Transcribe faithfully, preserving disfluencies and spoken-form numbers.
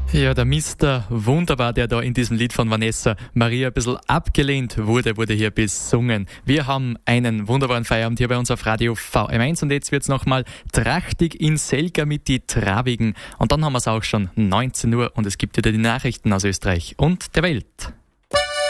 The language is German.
Ja, der Mister Wunderbar, der da in diesem Lied von Vanessa Maria ein bisschen abgelehnt wurde, wurde hier besungen. Wir haben einen wunderbaren Feierabend hier bei uns auf Radio V M eins und jetzt wird's nochmal trächtig in Selga mit die Trabigen. Und dann haben wir es auch schon neunzehn Uhr und es gibt wieder die Nachrichten aus Österreich und der Welt.